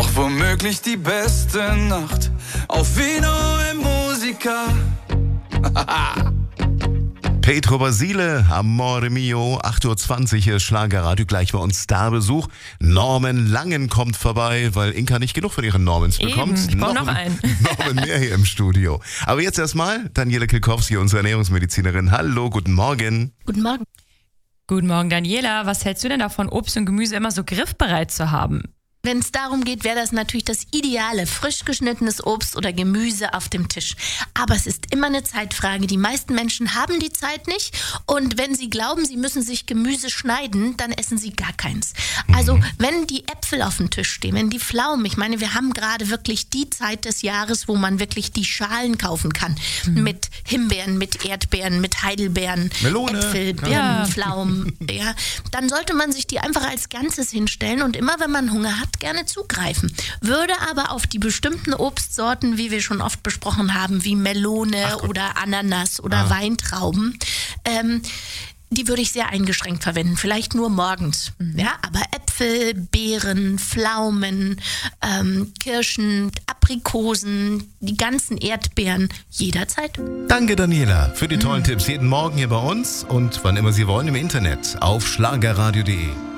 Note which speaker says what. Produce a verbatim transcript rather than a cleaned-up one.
Speaker 1: Doch womöglich die beste Nacht auf Vino e Musica.
Speaker 2: Pietro Basile, Amore Mio, acht Uhr zwanzig, hier ist Schlagerradio, gleich bei uns Starbesuch. Norman Langen kommt vorbei, weil Inka nicht genug von ihren Normans bekommt.
Speaker 3: Eben, ich brauche noch einen.
Speaker 2: Norman mehr hier im Studio. Aber jetzt erstmal Daniela Kilkowski, unsere Ernährungsmedizinerin. Hallo, guten Morgen.
Speaker 4: Guten Morgen.
Speaker 3: Guten Morgen, Daniela. Was hältst du denn davon, Obst und Gemüse immer so griffbereit zu haben?
Speaker 4: Wenn es darum geht, wäre das natürlich das ideale, frisch geschnittenes Obst oder Gemüse auf dem Tisch. Aber es ist immer eine Zeitfrage. Die meisten Menschen haben die Zeit nicht und wenn sie glauben, sie müssen sich Gemüse schneiden, dann essen sie gar keins. Also wenn die Äpfel auf dem Tisch stehen, wenn die Pflaumen, ich meine, wir haben gerade wirklich die Zeit des Jahres, wo man wirklich die Schalen kaufen kann. Mhm. Mit Himbeeren, mit Erdbeeren, mit Heidelbeeren,
Speaker 2: Melone.
Speaker 4: Äpfel, Birnen,
Speaker 3: Ja.
Speaker 4: Pflaumen. Ja, dann sollte man sich die einfach als Ganzes hinstellen und immer, wenn man Hunger hat, gerne zugreifen. Würde aber auf die bestimmten Obstsorten, wie wir schon oft besprochen haben, wie Melone oder Ananas oder
Speaker 2: Ah.
Speaker 4: Weintrauben, ähm, die würde ich sehr eingeschränkt verwenden. Vielleicht nur morgens. Ja, aber Äpfel, Beeren, Pflaumen, ähm, Kirschen, Aprikosen, die ganzen Erdbeeren, jederzeit.
Speaker 2: Danke, Daniela, für die tollen Tipps. Jeden Morgen hier bei uns und wann immer Sie wollen im Internet auf schlagerradio punkt de.